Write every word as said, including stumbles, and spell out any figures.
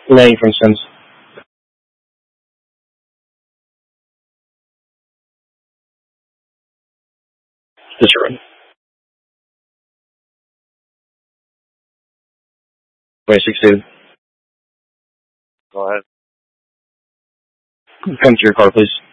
Lang, for instance. Just run. twenty-six, David. Go ahead. Come to your car, please.